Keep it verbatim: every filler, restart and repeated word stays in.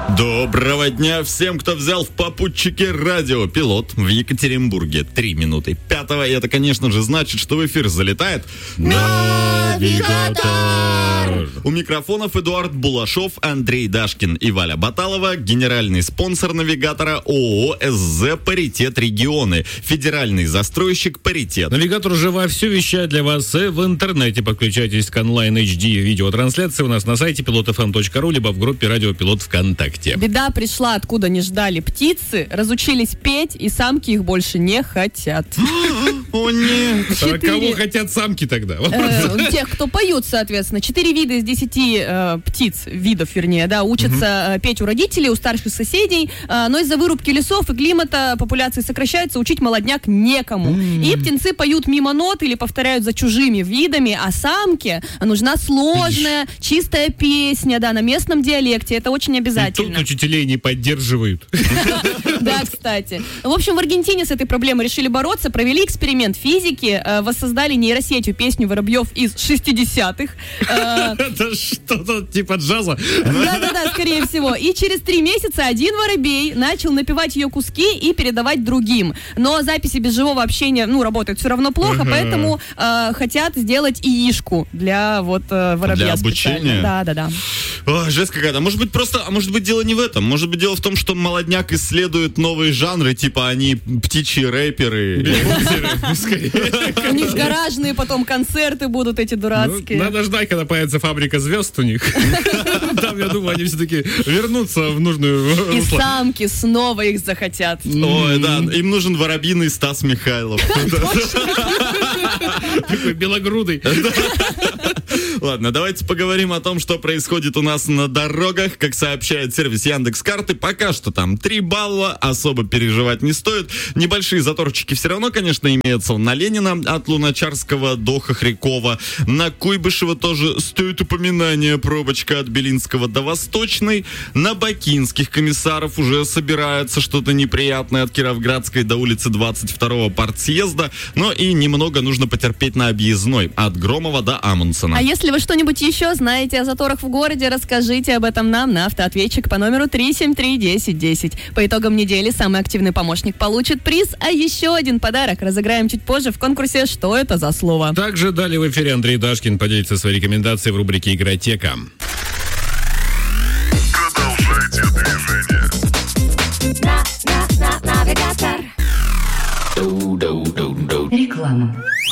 Доброго дня всем, кто взял в попутчике радио. Пилот в Екатеринбурге. Три минуты пятого. И это, конечно же, значит, что в эфир залетает Навигатор. У микрофонов Эдуард Булашов, Андрей Дашкин и Валя Баталова. Генеральный спонсор Навигатора ООО СЗ «Паритет Регионы». Федеральный застройщик «Паритет». Навигатор уже вовсю вещает для вас и в интернете. Подключайтесь к онлайн эйч ди видеотрансляции у нас на сайте пилот эф эм точка ру, либо в группе Радио Пилот ВКонтакте. Беда пришла, откуда не ждали. Птицы разучились петь, и самки их больше не хотят. О, нет. А кого хотят самки тогда? Э, тех, кто поют, соответственно. Четыре вида из десяти э, птиц, видов, вернее, да, учатся э, петь у родителей, у старших соседей, э, но из-за вырубки лесов и климата популяции сокращается, учить молодняк некому. И птенцы поют мимо нот или повторяют за чужими видами, а самке нужна сложная, чистая песня, да, на местном диалекте. Это очень обязательно. Тут учителей не поддерживают. Да, кстати. В общем, в Аргентине с этой проблемой решили бороться, провели эксперимент физики, э, воссоздали нейросетью песню воробьев из шестидесятых. Э, Это что-то типа джаза. Да-да-да, скорее всего. И через три месяца один воробей начал напевать ее куски и передавать другим. Но записи без живого общения, ну, работают все равно плохо, Ага. поэтому э, хотят сделать яишку для вот э, воробья. Для специально. обучения? Да-да-да. О, жесть какая-то. Может быть, просто, а может быть, дело не в этом. Может быть, дело в том, что молодняк исследует новые жанры, типа они птичьи рэперы. У них гаражные потом концерты будут эти дурацкие. Ну, надо ждать, когда появится фабрика звезд у них. Там, я думаю, они все-таки вернутся в нужную И русло. самки снова их захотят. Ой, да, им нужен воробьиный Стас Михайлов. Такой белогрудый. Ладно, давайте поговорим о том, что происходит у нас на дорогах. Как сообщает сервис Яндекс.Карты, пока что там три балла, особо переживать не стоит. Небольшие заторчики все равно, конечно, имеются. На Ленина от Луначарского до Хохрякова. На Куйбышева тоже стоит упоминание. Пробочка от Белинского до Восточной. На Бакинских комиссаров уже собирается что-то неприятное от Кировградской до улицы двадцать второго партсъезда. Но и немного нужно потерпеть на объездной от Громова до Амундсена. А если вы что-нибудь еще знаете о заторах в городе, расскажите об этом нам на автоответчик по номеру три семь три десять десять. По итогам недели самый активный помощник получит приз, а еще один подарок разыграем чуть позже в конкурсе «Что это за слово?». Также далее в эфире Андрей Дашкин поделится своей рекомендацией в рубрике «Игротека». Продолжайте движение. Навигатор. Реклама.